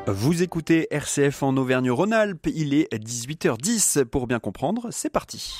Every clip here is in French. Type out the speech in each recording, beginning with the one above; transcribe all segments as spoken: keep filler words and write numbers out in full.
Vous écoutez R C F en Auvergne-Rhône-Alpes, il est dix-huit heures dix. Pour bien comprendre, c'est parti.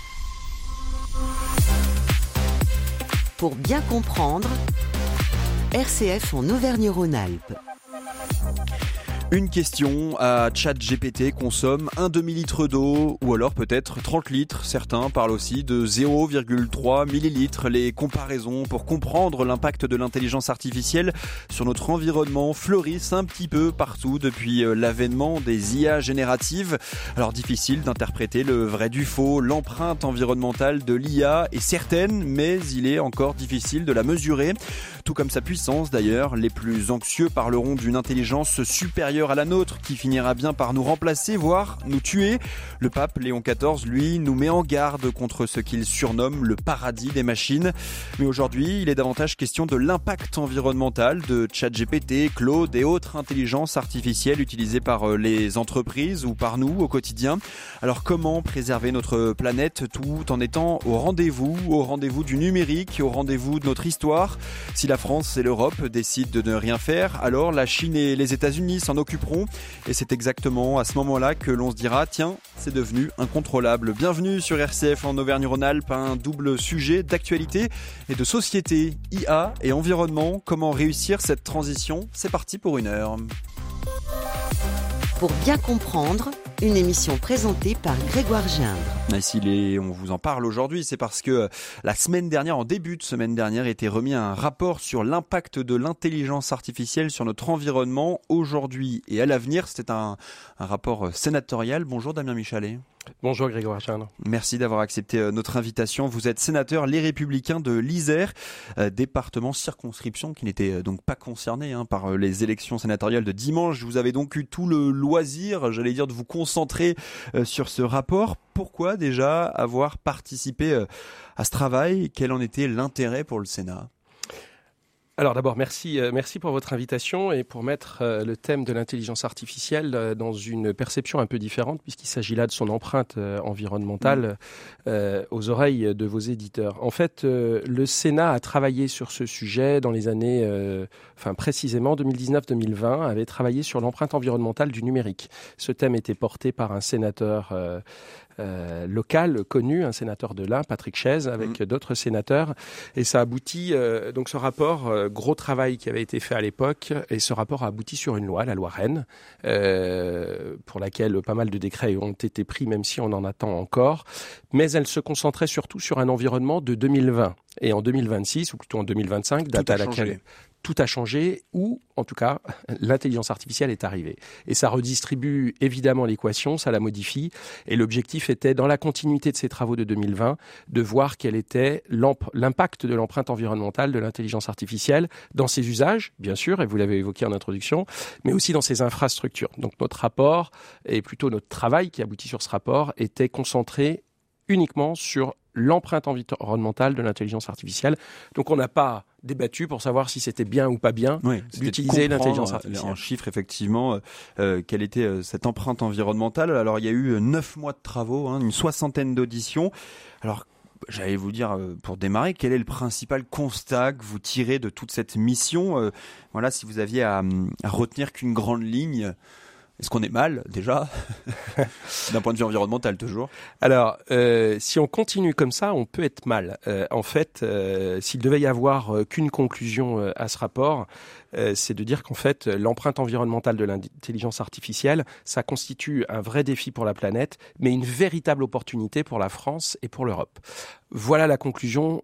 Pour bien comprendre, R C F en Auvergne-Rhône-Alpes. Une question à ChatGPT consomme un demi-litre d'eau ou alors peut-être trente litres. Certains parlent aussi de zéro virgule trois millilitres. Les comparaisons pour comprendre l'impact de l'intelligence artificielle sur notre environnement fleurissent un petit peu partout depuis l'avènement des I A génératives. Alors difficile d'interpréter le vrai du faux. L'empreinte environnementale de l'I A est certaine, mais il est encore difficile de la mesurer. Tout comme sa puissance d'ailleurs. Les plus anxieux parleront d'une intelligence supérieure à la nôtre qui finira bien par nous remplacer, voire nous tuer. Le pape Léon quatorze, lui, nous met en garde contre ce qu'il surnomme le paradis des machines. Mais aujourd'hui, il est davantage question de l'impact environnemental de ChatGPT, Claude et autres intelligences artificielles utilisées par les entreprises ou par nous au quotidien. Alors comment préserver notre planète tout en étant au rendez-vous, au rendez-vous du numérique, au rendez-vous de notre histoire? Si la France et l'Europe décident de ne rien faire, alors la Chine et les États-Unis s'en occuperont. Et c'est exactement à ce moment-là que l'on se dira, tiens, c'est devenu incontrôlable. Bienvenue sur R C F en Auvergne-Rhône-Alpes, un double sujet d'actualité et de société, I A et environnement. Comment réussir cette transition? C'est parti pour une heure. Pour bien comprendre, une émission présentée par Grégoire Gindre. Et si les, on vous en parle aujourd'hui, c'est parce que la semaine dernière, en début de semaine dernière, était remis un rapport sur l'impact de l'intelligence artificielle sur notre environnement aujourd'hui et à l'avenir. C'était un, un rapport sénatorial. Bonjour Damien Michalet. Bonjour Grégoire Gindre. Merci d'avoir accepté notre invitation. Vous êtes sénateur Les Républicains de l'Isère, euh, département circonscription qui n'était euh, donc pas concerné hein, par euh, les élections sénatoriales de dimanche. Vous avez donc eu tout le loisir, j'allais dire, de vous concentrer euh, sur ce rapport. Pourquoi déjà avoir participé euh, à ce travail? Quel en était l'intérêt pour le Sénat? Alors d'abord, merci, euh, merci pour votre invitation et pour mettre euh, le thème de l'intelligence artificielle euh, dans une perception un peu différente puisqu'il s'agit là de son empreinte euh, environnementale euh, aux oreilles de vos éditeurs. En fait, euh, le Sénat a travaillé sur ce sujet dans les années, euh, enfin précisément deux mille dix-neuf deux mille vingt, avait travaillé sur l'empreinte environnementale du numérique. Ce thème était porté par un sénateur euh, Euh, local connu, un sénateur de l'Ain, Patrick Chaize, avec mmh. d'autres sénateurs, et ça aboutit euh, donc ce rapport, euh, gros travail qui avait été fait à l'époque, et ce rapport a abouti sur une loi, la loi Rennes, euh, pour laquelle pas mal de décrets ont été pris, même si on en attend encore, mais elle se concentrait surtout sur un environnement de deux mille vingt, et en deux mille vingt-six, ou plutôt en deux mille vingt-cinq, date à laquelle tout a changé, ou en tout cas l'intelligence artificielle est arrivée. Et ça redistribue évidemment l'équation, ça la modifie, et l'objectif était, dans la continuité de ces travaux de deux mille vingt, de voir quel était l'impact de l'empreinte environnementale de l'intelligence artificielle dans ses usages, bien sûr, et vous l'avez évoqué en introduction, mais aussi dans ses infrastructures. Donc notre rapport, et plutôt notre travail qui aboutit sur ce rapport, était concentré uniquement sur l'empreinte environnementale de l'intelligence artificielle. Donc on n'a pas débattu pour savoir si c'était bien ou pas bien oui, d'utiliser l'intelligence artificielle. En chiffres, effectivement, euh, quelle était euh, cette empreinte environnementale. Alors il y a eu neuf mois de travaux, hein, une soixantaine d'auditions. Alors j'allais vous dire, euh, pour démarrer, quel est le principal constat que vous tirez de toute cette mission? euh, Voilà, si vous aviez à, à retenir qu'une grande ligne. Est-ce qu'on est mal, déjà, d'un point de vue environnemental, toujours? Alors, euh, si on continue comme ça, on peut être mal. Euh, en fait, euh, s'il devait y avoir euh, qu'une conclusion euh, à ce rapport, euh, c'est de dire qu'en fait, l'empreinte environnementale de l'intelligence artificielle, ça constitue un vrai défi pour la planète, mais une véritable opportunité pour la France et pour l'Europe. Voilà la conclusion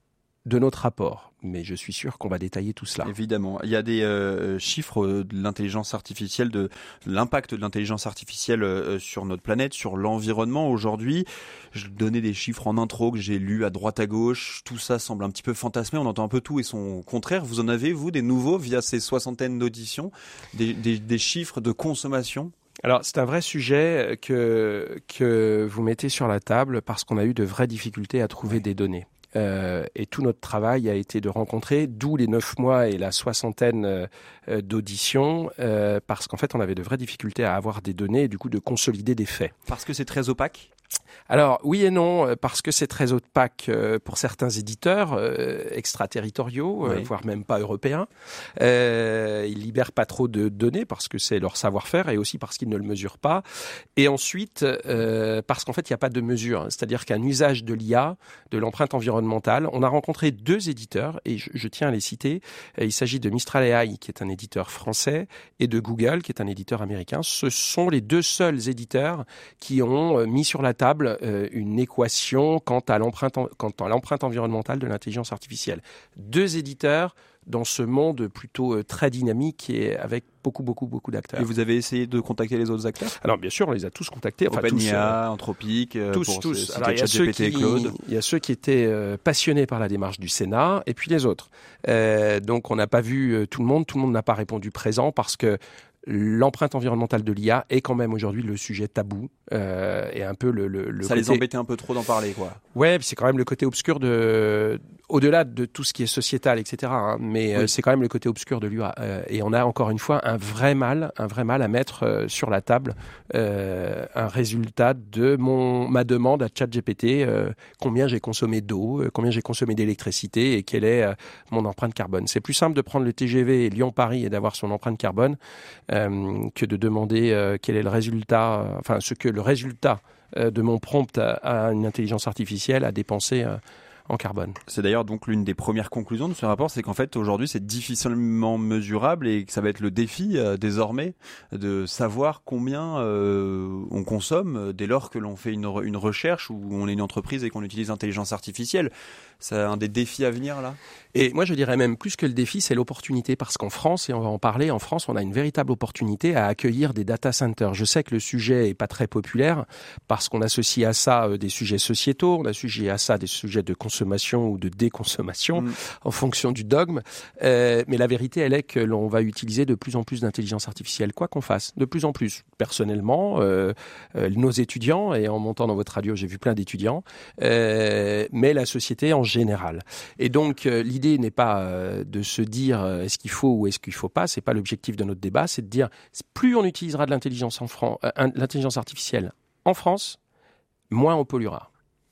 de notre rapport. Mais je suis sûr qu'on va détailler tout cela. Évidemment. Il y a des euh, chiffres de l'intelligence artificielle, de l'impact de l'intelligence artificielle euh, sur notre planète, sur l'environnement aujourd'hui. Je donnais des chiffres en intro que j'ai lus à droite à gauche. Tout ça semble un petit peu fantasmé. On entend un peu tout et son contraire. Vous en avez, vous, des nouveaux via ces soixantaines d'auditions, des, des, des chiffres de consommation? Alors, c'est un vrai sujet que, que vous mettez sur la table parce qu'on a eu de vraies difficultés à trouver oui. des données. Euh, et tout notre travail a été de rencontrer, d'où les neuf mois et la soixantaine euh, d'auditions, euh, parce qu'en fait, on avait de vraies difficultés à avoir des données et du coup de consolider des faits. Parce que c'est très opaque ? Alors oui et non, parce que c'est très opaque pour certains éditeurs euh, extraterritoriaux, oui. euh, voire même pas européens. Euh, ils libèrent pas trop de données parce que c'est leur savoir-faire et aussi parce qu'ils ne le mesurent pas. Et ensuite, euh, parce qu'en fait, il n'y a pas de mesure. C'est-à-dire qu'un usage de l'I A, de l'empreinte environnementale, on a rencontré deux éditeurs, et je, je tiens à les citer. Il s'agit de Mistral A I, qui est un éditeur français, et de Google, qui est un éditeur américain. Ce sont les deux seuls éditeurs qui ont mis sur la table une équation quant à l'empreinte, quant à l'empreinte environnementale de l'intelligence artificielle. Deux éditeurs dans ce monde plutôt très dynamique et avec beaucoup, beaucoup, beaucoup d'acteurs. Et vous avez essayé de contacter les autres acteurs ? Alors bien sûr, on les a tous contactés. Enfin, OpenIA, Anthropic, tous, pour tous. Alors, il y a ceux qui, Claude. Il y a ceux qui étaient euh, passionnés par la démarche du Sénat, et puis les autres. Euh, donc on n'a pas vu euh, tout le monde. Tout le monde n'a pas répondu présent parce que l'empreinte environnementale de l'I A est quand même aujourd'hui le sujet tabou euh, et un peu le, le, le ça côté... les embêtait un peu trop d'en parler, quoi. Ouais, c'est quand même le côté obscur de, au-delà de tout ce qui est sociétal, et cetera. Hein, mais oui. euh, c'est quand même le côté obscur de l'I A. Euh, et on a encore une fois un vrai mal, un vrai mal à mettre euh, sur la table euh, un résultat de mon ma demande à ChatGPT, euh, combien j'ai consommé d'eau, euh, combien j'ai consommé d'électricité et quelle est euh, mon empreinte carbone. C'est plus simple de prendre le T G V Lyon-Paris et d'avoir son empreinte carbone. Euh, que de demander euh, quel est le résultat, euh, enfin ce que le résultat euh, de mon prompt à, à une intelligence artificielle a dépensé euh, en carbone. C'est d'ailleurs donc l'une des premières conclusions de ce rapport, c'est qu'en fait aujourd'hui c'est difficilement mesurable et que ça va être le défi euh, désormais de savoir combien euh, on consomme dès lors que l'on fait une, re- une recherche ou on est une entreprise et qu'on utilise l'intelligence artificielle. C'est un des défis à venir là ? Et moi je dirais même plus que le défi, c'est l'opportunité, parce qu'en France, et on va en parler, en France on a une véritable opportunité à accueillir des data centers. Je sais que le sujet est pas très populaire parce qu'on associe à ça euh, des sujets sociétaux, on associe à ça des sujets de consommation ou de déconsommation mmh. en fonction du dogme. Euh, mais la vérité, elle est que l'on va utiliser de plus en plus d'intelligence artificielle, quoi qu'on fasse, de plus en plus. Personnellement, euh, euh, nos étudiants, et en montant dans votre radio, j'ai vu plein d'étudiants, euh, mais la société en général. Et donc, euh, l'idée n'est pas euh, de se dire euh, est-ce qu'il faut ou est-ce qu'il faut pas. C'est pas l'objectif de notre débat. C'est de dire plus on utilisera de l'intelligence en Fran- euh, l'intelligence artificielle en France, moins on polluera.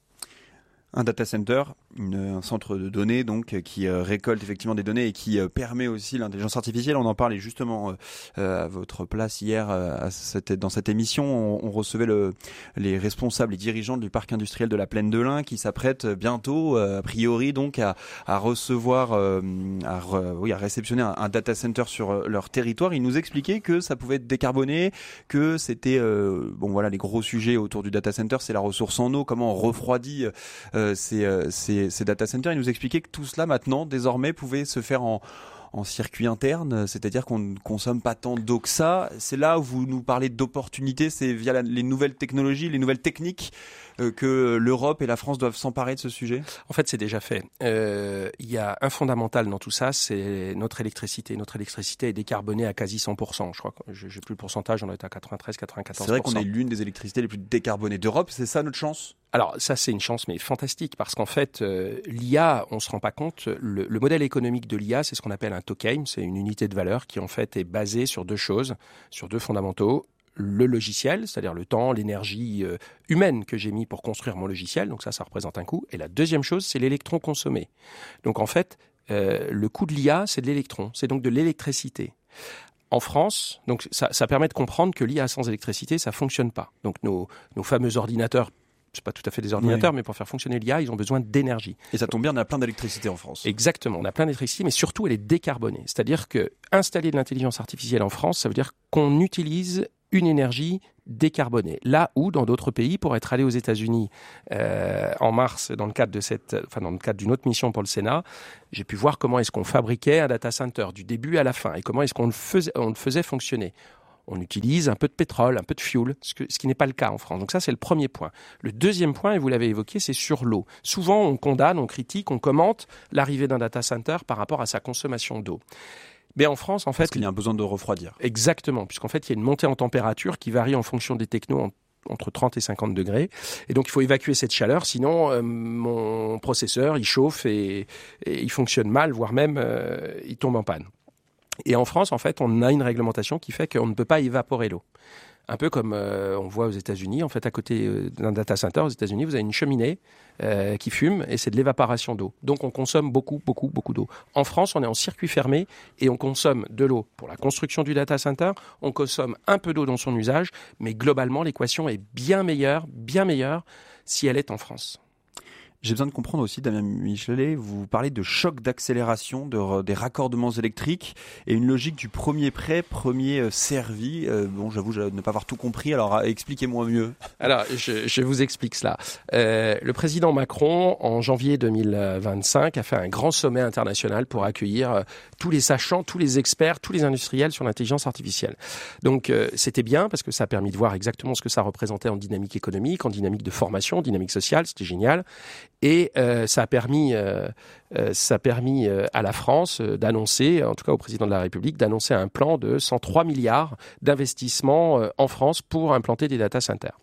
Un data center, une, un centre de données donc qui euh, récolte effectivement des données et qui euh, permet aussi l'intelligence artificielle. On en parlait justement euh, à votre place hier euh, à cette, dans cette émission. On, on recevait le, les responsables et dirigeants du parc industriel de la Plaine de l'Ain qui s'apprêtent bientôt, euh, a priori donc, à, à recevoir, euh, à, re, oui, à réceptionner un, un data center sur leur territoire. Ils nous expliquaient que ça pouvait être décarboné, que c'était euh, bon voilà les gros sujets autour du data center, c'est la ressource en eau, comment on refroidit euh, Ces, ces, ces data centers. Il nous expliquait que tout cela maintenant désormais pouvait se faire en, en circuit interne, c'est-à-dire qu'on ne consomme pas tant d'eau que ça. C'est là où vous nous parlez d'opportunités, c'est via la, les nouvelles technologies, les nouvelles techniques euh, que l'Europe et la France doivent s'emparer de ce sujet. En fait, c'est déjà fait. Euh, il y a un fondamental dans tout ça, c'est notre électricité. Notre électricité est décarbonée à quasi cent pour cent. Je crois que je n'ai plus le pourcentage, on est à quatre-vingt-treize quatre-vingt-quatorze pour cent. C'est vrai qu'on est l'une des électricités les plus décarbonées d'Europe. C'est ça notre chance ? Alors ça, c'est une chance, mais fantastique, parce qu'en fait, euh, l'I A, on se rend pas compte, le, le modèle économique de l'I A, c'est ce qu'on appelle un token, c'est une unité de valeur qui en fait est basée sur deux choses, sur deux fondamentaux. Le logiciel, c'est-à-dire le temps, l'énergie euh, humaine que j'ai mis pour construire mon logiciel, donc ça, ça représente un coût. Et la deuxième chose, c'est l'électron consommé. Donc en fait, euh, le coût de l'I A, c'est de l'électron, c'est donc de l'électricité. En France, donc ça, ça permet de comprendre que l'I A sans électricité, ça fonctionne pas. Donc nos, nos fameux ordinateurs, c'est pas tout à fait des ordinateurs, oui. mais pour faire fonctionner l'I A, ils ont besoin d'énergie. Et ça tombe bien, on a plein d'électricité en France. Exactement, on a plein d'électricité, mais surtout elle est décarbonée. C'est-à-dire que installer de l'intelligence artificielle en France, ça veut dire qu'on utilise une énergie décarbonée. Là où, dans d'autres pays, pour être allé aux États-Unis euh, en mars, dans le cadre de cette, enfin dans le cadre d'une autre mission pour le Sénat, j'ai pu voir comment est-ce qu'on fabriquait un data center du début à la fin et comment est-ce qu'on le faisait, on le faisait fonctionner. On utilise un peu de pétrole, un peu de fuel, ce, que, ce qui n'est pas le cas en France. Donc ça, c'est le premier point. Le deuxième point, et vous l'avez évoqué, c'est sur l'eau. Souvent, on condamne, on critique, on commente l'arrivée d'un data center par rapport à sa consommation d'eau. Mais en France, en fait... Parce qu'il y a un besoin de refroidir. Exactement, puisqu'en fait, il y a une montée en température qui varie en fonction des technos en, entre trente et cinquante degrés. Et donc, il faut évacuer cette chaleur, sinon euh, mon processeur, il chauffe et, et il fonctionne mal, voire même, euh, il tombe en panne. Et en France, en fait, on a une réglementation qui fait qu'on ne peut pas évaporer l'eau. Un peu comme euh, on voit aux États-Unis, en fait, à côté euh, d'un data center aux États-Unis, vous avez une cheminée euh, qui fume et c'est de l'évaporation d'eau. Donc on consomme beaucoup, beaucoup, beaucoup d'eau. En France, on est en circuit fermé et on consomme de l'eau pour la construction du data center. On consomme un peu d'eau dans son usage, mais globalement, l'équation est bien meilleure, bien meilleure si elle est en France. J'ai besoin de comprendre aussi, Damien Michelet, vous parlez de choc d'accélération, de, des raccordements électriques et une logique du premier prêt, premier servi. Euh, bon, j'avoue je ne pas avoir tout compris, alors expliquez-moi mieux. Alors, je, je vous explique cela. Euh, le président Macron, en janvier deux mille vingt-cinq, a fait un grand sommet international pour accueillir euh, tous les sachants, tous les experts, tous les industriels sur l'intelligence artificielle. Donc, euh, c'était bien parce que ça a permis de voir exactement ce que ça représentait en dynamique économique, en dynamique de formation, en dynamique sociale. C'était génial. Et euh, ça a permis, euh, euh, ça a permis euh, à la France euh, d'annoncer, en tout cas au président de la République, d'annoncer un plan de cent trois milliards d'investissements euh, en France pour implanter des data centers.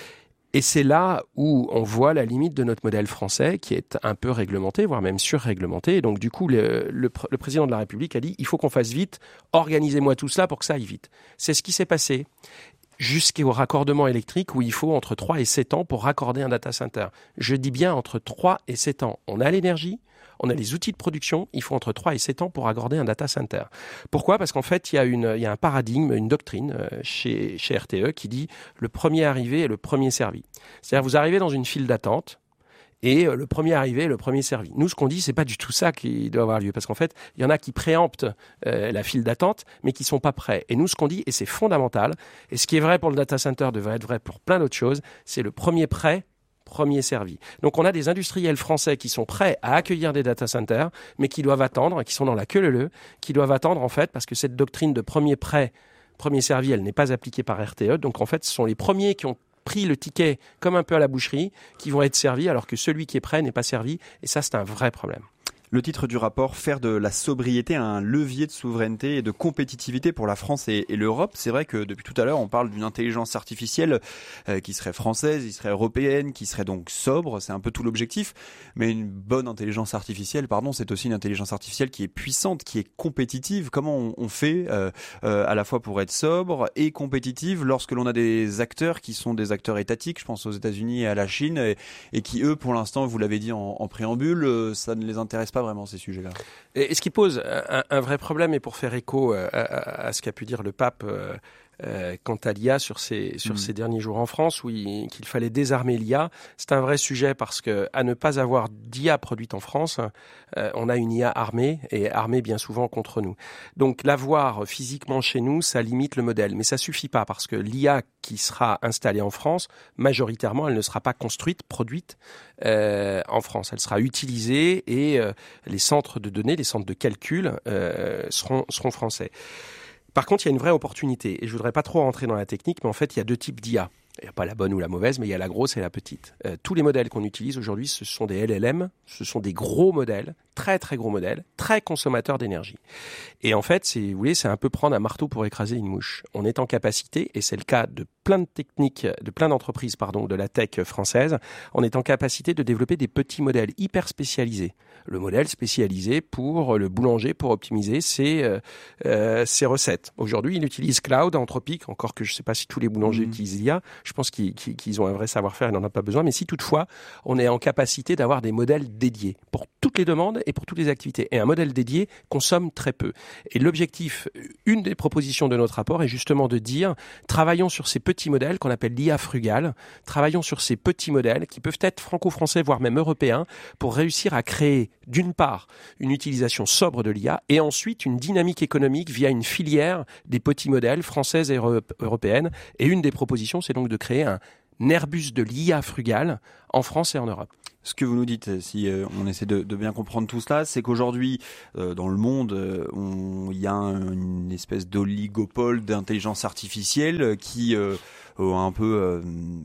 Et c'est là où on voit la limite de notre modèle français qui est un peu réglementé, voire même surréglementé. Et donc du coup, le, le, le président de la République a dit « il faut qu'on fasse vite, organisez-moi tout cela pour que ça aille vite ». C'est ce qui s'est passé. Jusqu'au raccordement électrique où il faut entre trois et sept ans pour raccorder un data center. Je dis bien entre trois et sept ans. On a l'énergie, on a les outils de production, il faut entre trois et sept ans pour raccorder un data center. Pourquoi ? Parce qu'en fait, il y a une, il y a un paradigme, une doctrine chez, chez R T E qui dit le premier arrivé est le premier servi. C'est-à-dire vous arrivez dans une file d'attente, et le premier arrivé, le premier servi. Nous, ce qu'on dit, c'est pas du tout ça qui doit avoir lieu. Parce qu'en fait, il y en a qui préemptent euh, la file d'attente, mais qui sont pas prêts. Et nous, ce qu'on dit, et c'est fondamental, et ce qui est vrai pour le data center devrait être vrai pour plein d'autres choses, c'est le premier prêt, premier servi. Donc, on a des industriels français qui sont prêts à accueillir des data centers, mais qui doivent attendre, qui sont dans la queue leu-leu, qui doivent attendre, en fait, parce que cette doctrine de premier prêt, premier servi, elle n'est pas appliquée par R T E. Donc, en fait, ce sont les premiers qui ont pris le ticket comme un peu à la boucherie, qui vont être servis alors que celui qui est prêt n'est pas servi. Et ça, c'est un vrai problème. Le titre du rapport, faire de la sobriété un levier de souveraineté et de compétitivité pour la France et, et l'Europe. C'est vrai que depuis tout à l'heure, on parle d'une intelligence artificielle euh, qui serait française, qui serait européenne, qui serait donc sobre. C'est un peu tout l'objectif. Mais une bonne intelligence artificielle, pardon, c'est aussi une intelligence artificielle qui est puissante, qui est compétitive. Comment on, on fait euh, euh, à la fois pour être sobre et compétitive lorsque l'on a des acteurs qui sont des acteurs étatiques, je pense aux États-Unis et à la Chine, et, et qui eux, pour l'instant, vous l'avez dit en, en préambule, euh, ça ne les intéresse pas vraiment ces sujets-là. Et ce qui pose un, un vrai problème, et pour faire écho à, à, à ce qu'a pu dire le pape euh, euh, quant à l'I A sur ces sur mmh. ces derniers jours en France, où il, qu'il fallait désarmer l'I A, c'est un vrai sujet parce que à ne pas avoir d'I A produite en France, euh, on a une I A armée et armée bien souvent contre nous. Donc l'avoir physiquement chez nous, ça limite le modèle, mais ça suffit pas parce que l'I A qui sera installée en France, majoritairement, elle ne sera pas construite, produite euh, en France. Elle sera utilisée et euh, les centres de données, les centres de calcul euh, seront seront français. Par contre, il y a une vraie opportunité, et je voudrais pas trop rentrer dans la technique, mais en fait, il y a deux types d'I A. Il n'y a pas la bonne ou la mauvaise, mais il y a la grosse et la petite. Euh, tous les modèles qu'on utilise aujourd'hui, ce sont des L L M, ce sont des gros modèles, très très gros modèles, très consommateurs d'énergie. Et en fait, si vous voulez, c'est un peu prendre un marteau pour écraser une mouche. On est en capacité, et c'est le cas de plein de techniques, de plein d'entreprises, pardon, de la tech française, on est en capacité de développer des petits modèles hyper spécialisés. Le modèle spécialisé pour le boulanger, pour optimiser ses, euh, euh, ses recettes. Aujourd'hui, il utilise Cloud, Anthropic, encore que je ne sais pas si tous les boulangers mmh. utilisent l'I A. Je pense qu'ils, qu'ils ont un vrai savoir-faire, ils n'en ont pas besoin. Mais si toutefois, on est en capacité d'avoir des modèles dédiés pour toutes les demandes et pour toutes les activités. Et un modèle dédié consomme très peu. Et l'objectif, une des propositions de notre rapport est justement de dire, travaillons sur ces petits modèles qu'on appelle l'I A frugale, travaillons sur ces petits modèles qui peuvent être franco-français, voire même européens, pour réussir à créer, d'une part, une utilisation sobre de l'I A et ensuite une dynamique économique via une filière des petits modèles françaises et européennes. Et une des propositions, c'est donc de créer un Airbus de l'I A frugale en France et en Europe. Ce que vous nous dites, si euh, on essaie de, de bien comprendre tout cela, c'est qu'aujourd'hui, euh, dans le monde, euh, on, il y a un, une espèce d'oligopole d'intelligence artificielle qui euh, a un peu, euh,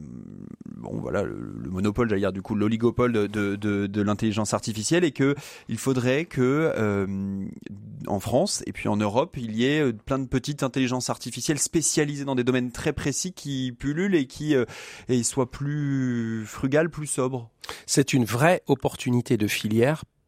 bon voilà, le, le monopole, j'allais dire du coup l'oligopole de, de, de, de l'intelligence artificielle, et que il faudrait que euh, en France et puis en Europe, il y ait plein de petites intelligences artificielles spécialisées dans des domaines très précis qui pullulent et qui euh, et soient plus frugales, plus sobres. C'est une vraie opportunité de filière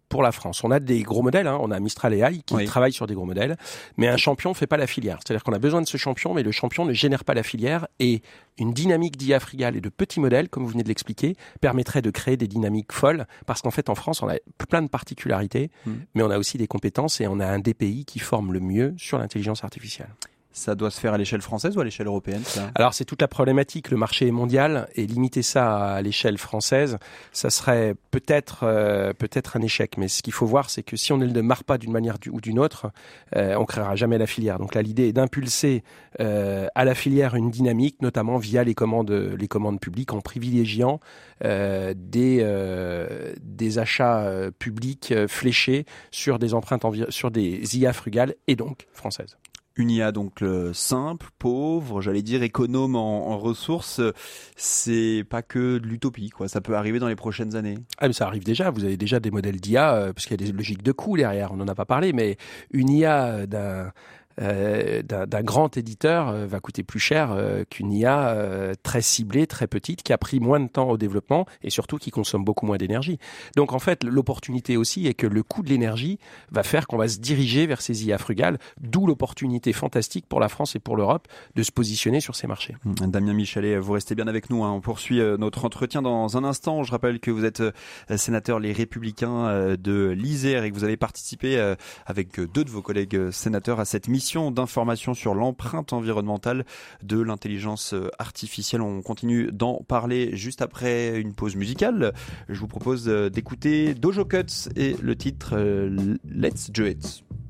pour la France. On a des gros modèles, hein. On a Mistral et Aïe qui oui. travaillent sur des gros modèles, mais un champion fait pas la filière. C'est-à-dire qu'on a besoin de ce champion, mais le champion ne génère pas la filière, et une dynamique d'I A frugale et de petits modèles, comme vous venez de l'expliquer, permettrait de créer des dynamiques folles, parce qu'en fait en France on a plein de particularités, mmh. mais on a aussi des compétences et on a un des pays qui forme le mieux sur l'intelligence artificielle. Ça doit se faire à l'échelle française ou à l'échelle européenne, ça ? Alors c'est toute la problématique, le marché est mondial, et limiter ça à l'échelle française, ça serait peut-être euh, peut-être un échec. Mais ce qu'il faut voir, c'est que si on ne le démarre pas d'une manière ou d'une autre, euh, on créera jamais la filière. Donc là, l'idée est d'impulser euh, à la filière une dynamique, notamment via les commandes les commandes publiques, en privilégiant euh, des euh, des achats euh, publics euh, fléchés sur des empreintes envi- sur des I A frugales et donc françaises. Une I A donc euh, simple, pauvre, j'allais dire économe en, en ressources, c'est pas que de l'utopie, quoi. Ça peut arriver dans les prochaines années. Ah mais ça arrive déjà, vous avez déjà des modèles d'I A, euh, parce qu'il y a des logiques de coût derrière, on n'en a pas parlé, mais une I A d'un... Euh, d'un, d'un grand éditeur euh, va coûter plus cher euh, qu'une I A euh, très ciblée, très petite, qui a pris moins de temps au développement et surtout qui consomme beaucoup moins d'énergie. Donc en fait, l'opportunité aussi est que le coût de l'énergie va faire qu'on va se diriger vers ces I A frugales, d'où l'opportunité fantastique pour la France et pour l'Europe de se positionner sur ces marchés. Damien Michalet, vous restez bien avec nous, hein. On poursuit notre entretien dans un instant. Je rappelle que vous êtes sénateur Les Républicains de l'Isère et que vous avez participé avec deux de vos collègues sénateurs à cette mission d'information sur l'empreinte environnementale de l'intelligence artificielle. On continue d'en parler juste après une pause musicale. Je vous propose d'écouter Dojo Cuts et le titre Let's Do It.